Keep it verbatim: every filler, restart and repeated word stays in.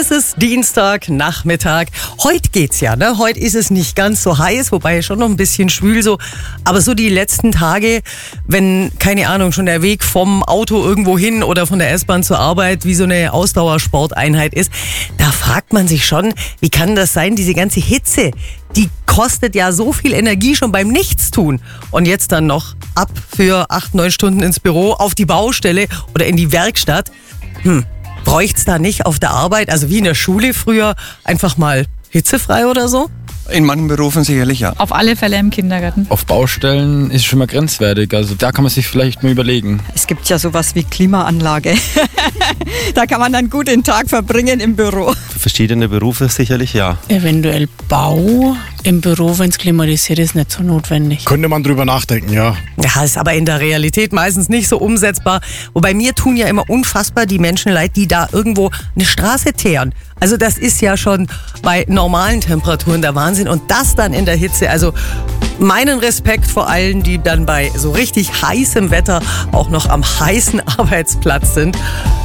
ist es Dienstag, Nachmittag. Heute geht's ja, ne? Heute ist es nicht ganz so heiß, wobei schon noch ein bisschen schwül so. Aber so die letzten Tage, wenn, keine Ahnung, schon der Weg vom Auto irgendwo hin oder von der S-Bahn zur Arbeit wie so eine Ausdauersporteinheit ist, da fragt man sich schon, wie kann das sein, diese ganze Hitze, die kostet ja so viel Energie schon beim Nichtstun. Und jetzt dann noch ab für acht, neun Stunden ins Büro, auf die Baustelle oder in die Werkstatt. Hm, bräucht's da nicht auf der Arbeit, also wie in der Schule früher, einfach mal hitzefrei oder so? In manchen Berufen sicherlich ja. Auf alle Fälle im Kindergarten. Auf Baustellen ist schon mal grenzwertig, also da kann man sich vielleicht mal überlegen. Es gibt ja sowas wie Klimaanlage. Da kann man dann gut den Tag verbringen im Büro. Für verschiedene Berufe sicherlich ja. Eventuell Bau im Büro, wenn es klimatisiert ist, nicht so notwendig. Könnte man drüber nachdenken, ja. Ja, ist aber in der Realität meistens nicht so umsetzbar. Wobei mir tun ja immer unfassbar die Menschen leid, die da irgendwo eine Straße teeren. Also das ist ja schon bei normalen Temperaturen der Wahnsinn. Und das dann in der Hitze. Also meinen Respekt vor allen, die dann bei so richtig heißem Wetter auch noch am heißen Arbeitsplatz sind.